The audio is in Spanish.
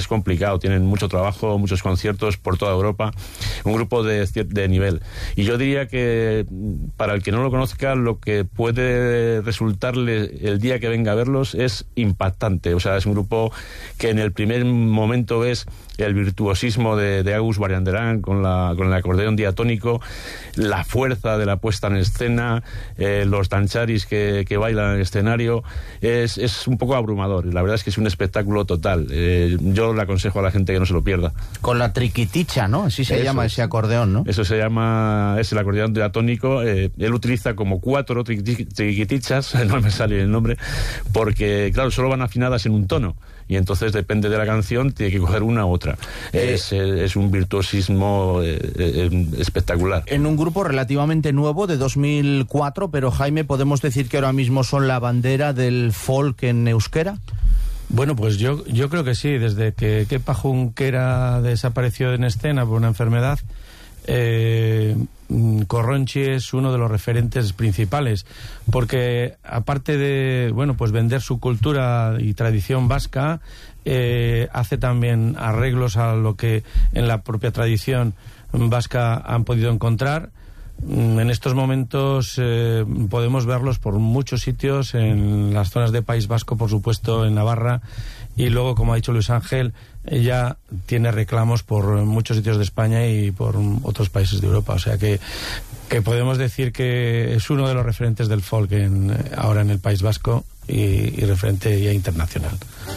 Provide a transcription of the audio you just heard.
complicado, tienen mucho trabajo, muchos conciertos por toda Europa, un grupo de nivel. Y yo diría que para el que no lo conozca, lo que puede resultarle el día que venga a verlos es impactante. O sea, es un grupo que en el primer momento ves el virtuosismo de August Varianderán con el acordeón diatónico, la fuerza de la puesta en escena, los dancharis que bailan en el escenario, es un poco abrumador. La verdad es que es un espectáculo total. Yo le aconsejo a la gente que no se lo pierda. Con la triquiticha, ¿no? Así se llama ese acordeón, ¿no? Eso se llama, es el acordeón diatónico. Él utiliza como 4 triquitichas, no me sale el nombre, porque claro, solo van afinadas en un tono. Y entonces depende de la canción, tiene que coger una u otra. Es un virtuosismo espectacular. En un grupo relativamente nuevo, de 2004, pero Jaime, ¿podemos decir que ahora mismo son la bandera del folk en euskera? Bueno, pues yo creo que sí. Desde que Kepa Junquera desapareció en escena por una enfermedad, Corronchi es uno de los referentes principales, porque aparte de, bueno, pues vender su cultura y tradición vasca, hace también arreglos a lo que en la propia tradición vasca han podido encontrar. En estos momentos podemos verlos por muchos sitios, en las zonas de País Vasco, por supuesto, en Navarra, y luego, como ha dicho Luis Ángel, ella tiene reclamos por muchos sitios de España y por otros países de Europa. O sea que podemos decir que es uno de los referentes del folk ahora en el País Vasco y referente ya internacional.